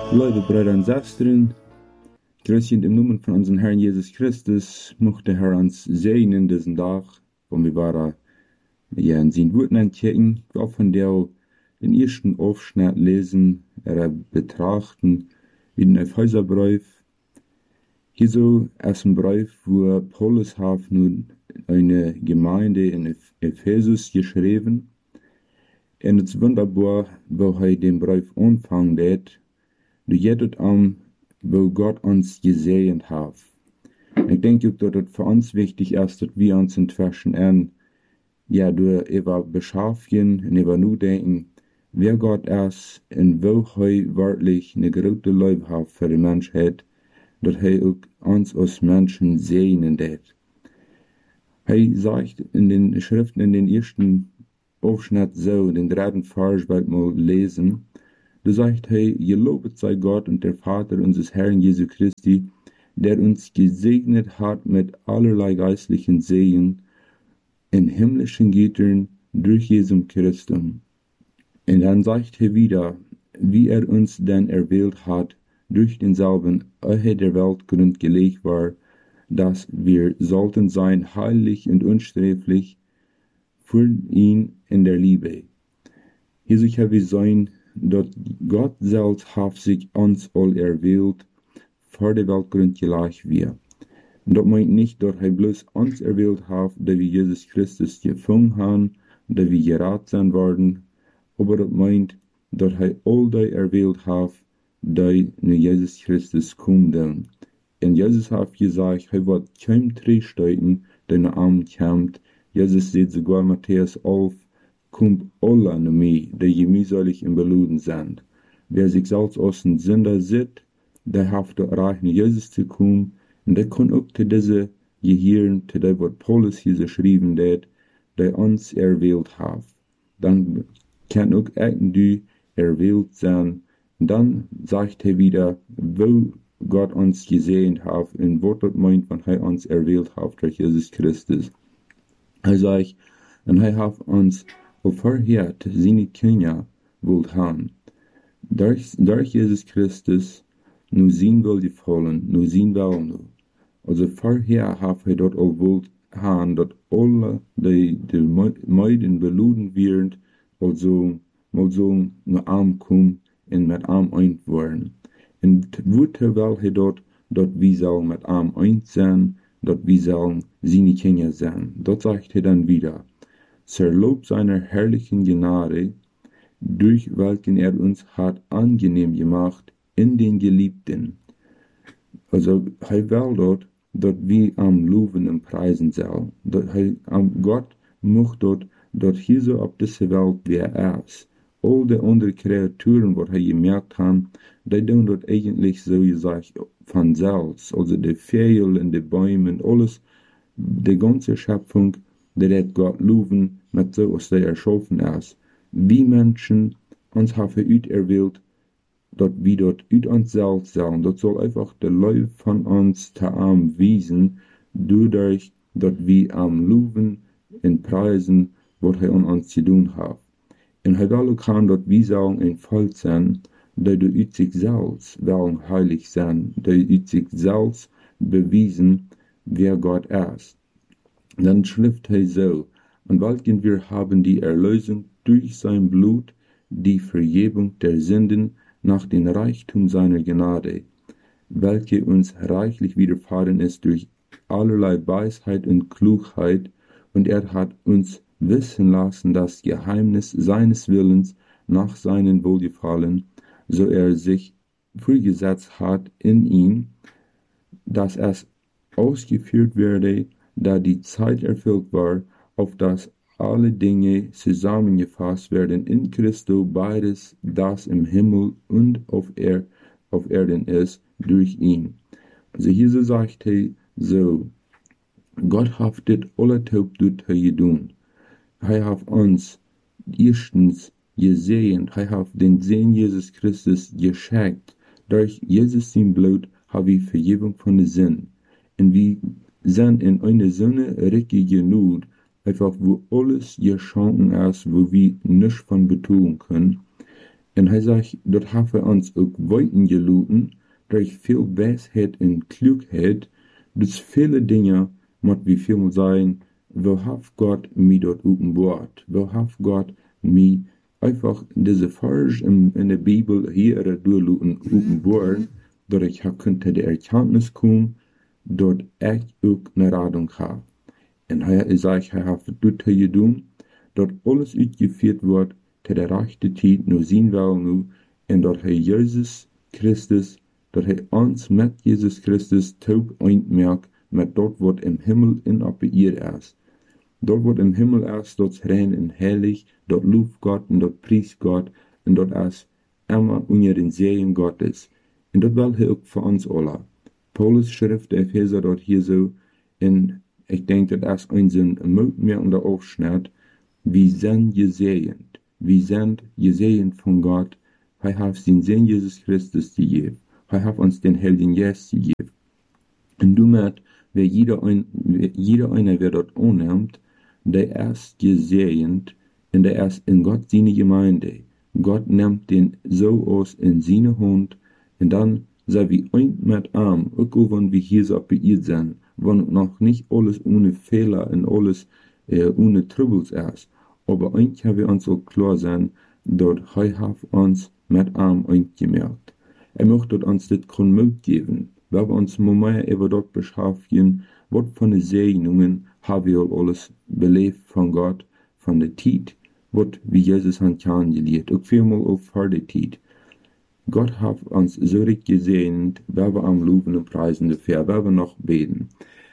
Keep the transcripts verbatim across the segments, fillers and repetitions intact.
Liebe Brüder und Schwestern, grüßen im Namen von unserem Herrn Jesus Christus, möchte der Herr uns segnen diesen Tag, wo wir waren, ja, in seinen Worten entdecken, wir von der den ersten Aufschnitt lesen, er betrachten, wie den Epheserbrief. Hier so ist ein Brief, wo Paulus hat nun eine Gemeinde in Ephesus geschrieben. Und es ist wunderbar, wo er den Brief anfängt, du jedet an, wo Gott uns gesehen hat. Ich denke, dass es für uns wichtig ist, dass wir uns inzwischen an, ja, du über beschaffen und über nur denken, wer Gott ist und wo er wirklich eine große Liebe hat für die Menschheit, dass er auch uns als Menschen segnen wird. Er sagt in den Schriften, in den ersten Aufschnitt so, den dritten Vers, wollt mal lesen, da sagt er, gelobet sei Gott und der Vater unseres Herrn Jesu Christi, der uns gesegnet hat mit allerlei geistlichen Segen in himmlischen Gütern durch Jesu Christus. Und dann sagt er wieder, wie er uns denn erwählt hat, durch denselben, ehe der Welt Grund gelegt war, dass wir sollten sein heilig und unsträflich für ihn in der Liebe. Hier habe wir sein, dass Gott selbst hat sich uns all erwählt, vor der Weltgrund gelegt wir. Und das meint nicht, dass er bloß uns erwählt hat, da wir Jesus Christus gefunden haben, da wir gerat sein worden, aber das meint, dass er all die erwählt hat, die nur Jesus Christus kommen. Und Jesus hat gesagt, er wird kein Tristeuten, der nach ihm kommt. Jesus sieht sogar Matthäus elf, kommt alle an mich, die mühselig im Beluden sind. Wer sich selbst aus den Sünder sieht, der hat das Reich nach Jesus zu kommen, und der kann auch zu diese gehören, zu dem, was Paulus hier geschrieben hat, der uns erwählt hat. Dann kann auch du erwählt sein. Und dann sagt er wieder, wo Gott uns gesehen hat, und was das meint, wenn er uns erwählt hat durch Jesus Christus. Er sagt, und er hat uns auf verhört seine Kinder wollt haben. Durch, durch Jesus Christus nur sein will gefallen, nur sein Willen nur. Also vorher hat er dort auch wollt haben, dass alle die, die Meiden beluden werden, also mal so nach Arm kommen und mit Arm eint werden. Und woher will er dort, dass wir sollen mit Arm eint sein, dass wir sollen seine Kinder sein. Dort sagt er dann wieder, zur Lob seiner herrlichen Gnade, durch welchen er uns hat angenehm gemacht in den Geliebten. Also, er will dort, dass wir am Loben und Preisen sollen. Gott möchte dort, dass hier so auf dieser Welt wie er ist. All die anderen Kreaturen, was er gemerkt hat, die tun dort eigentlich so gesagt von selbst. Also die Vögel und die Bäume und alles, die ganze Schöpfung, die hat Gott loben, mit so, was er erschaffen ist. Wie Menschen uns haben ut erwählt, dass wir dort ut uns selbst sein. Das soll einfach der Liebe von uns zu am wiesen, dadurch, dass wir am loben und preisen, was er an uns zu tun hat. Und er will auch, dass wir sagen, ein Volk sein, die du ut sich selbst wollen heilig sein, die ut sich selbst bewiesen, wer Gott ist. Dann schrift er so, und welchen wir haben die Erlösung durch sein Blut, die Vergebung der Sünden nach dem Reichtum seiner Gnade, welche uns reichlich widerfahren ist durch allerlei Weisheit und Klugheit, und er hat uns wissen lassen das Geheimnis seines Willens nach seinem Wohlgefallen, so er sich vorgesetzt hat in ihm, dass es ausgeführt werde, da die Zeit erfüllt war, auf dass alle Dinge zusammengefasst werden in Christo, beides, das im Himmel und auf, er, auf Erden ist, durch ihn. Also hier so sagt er so, Gott hat das alle Taub getan. Er hat uns erstens gesehen, er hat den Sohn Jesus Christus geschenkt. Durch Jesus sein Blut haben wir Vergebung von den Sünden. Und wir sind in eine so richtige Not, einfach wo alles geschehen ist, wo wir nichts von betonen können. En hij sagt, dat hebben we ons ook weiten geluten, durch veel wijsheid en klugheid, dus vele dingen, moet we veel zijn, wo heeft Gott mij dort openbaart, wo heeft Gott mij einfach diese Vers in, in der Bibel hier durchluten openbaaren, dat ik heb kunt de erkenntnis komen, dat ik ook naar Radung heb. En hij zegt, hij heeft het gedaan, dat alles uitgeführt wordt te de rechte tijd, nu zien wel nu, en dat hij Jezus Christus, dat hij ons met Jezus Christus taub eindmerkt, met dat wat im Himmel en op de eerd is. Dat wat im Himmel is, dat is rein en heilig, dat loeft God en dat priest God, en dat is immer onder den Segen Gottes. En dat wil hij ook voor ons alle. Paulus schrift de Epheser dort hier zo, en ik denk dat is een zijn moedmerkende Aufschnitt, wir sind gesegnet. Wir sind gesegnet von Gott. Hij heeft zijn Sohn Jesus Christus gegeben. Hij heeft ons den Heiligen Geist gegeben. Und damit, wer jeder, ein, jeder einer, wer dort annimmt, der ist gesegnet und der ist in Gott seine Gemeinde. Gott nimmt den so aus in seine Hand und dann sei wir ein mit arm, auch wenn wir hier so beirrt sind, wenn noch nicht alles ohne Fehler und alles äh, ohne Troubles ist. Aber eigentlich haben wir uns so klar sein, dass er hat uns mit arm eingemerkt. Er möchte uns das Mut geben, weil wir uns mehr über dort beschäftigen, was von den Segnungen haben wir alles belebt von Gott, von der Zeit, was wie Jesus hat kennengelernt, auch vielmal auch vor der Zeit. Gott hat uns so richtig gesegnet, weil wir am Loben und Preisen dafür, weil wir noch beten.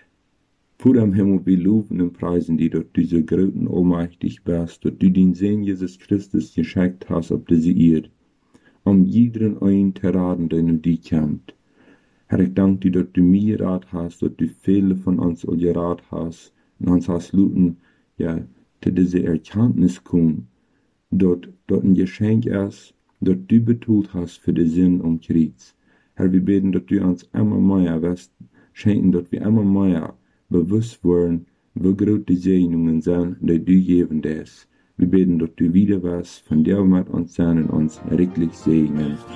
Vater im Himmel, wir loben und preisen dich, dass du so groß und allmächtig bist, dass du den Sohn Jesus Christus geschenkt hast auf diese Erde, um jeden einen zu raten, der um dich kämpft. Herr, ich danke dir, dass du mir gerat hast, dass du viele von uns all gerat hast, und uns hast luten, ja, zu dieser Erkenntnis kommen, dass das ein Geschenk ist, das du betont hast für den Sinn und Kreuz. Herr, wir beten, dass du uns immer mehr wirst schenken, dass wir immer mehr bewusst werden, wie groß die Segnungen sind, die du geben wirst. Wir beten, dass du wieder wirst, von der mit uns sein und uns wirklich segnen.